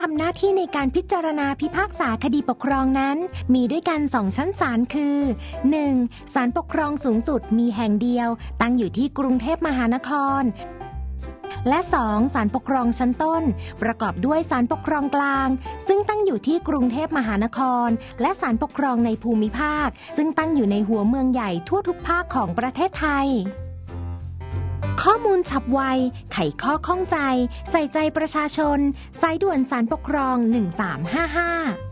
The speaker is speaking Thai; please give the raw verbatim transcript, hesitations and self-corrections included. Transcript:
ทำหน้าที่ในการพิจารณาพิพากษาคดีปกครองนั้นมีด้วยกันสองชั้นศาลคือ หนึ่ง. ศาลปกครองสูงสุดมีแห่งเดียวตั้งอยู่ที่กรุงเทพมหานครและ สอง. ศาลปกครองชั้นต้นประกอบด้วยศาลปกครองกลางซึ่งตั้งอยู่ที่กรุงเทพมหานครและศาลปกครองในภูมิภาคซึ่งตั้งอยู่ในหัวเมืองใหญ่ทั่วทุกภาคของประเทศไทยข้อมูลฉับไวไขข้อข้องใจใส่ใจประชาชนสายด่วนศาลปกครองหนึ่งสามห้าห้า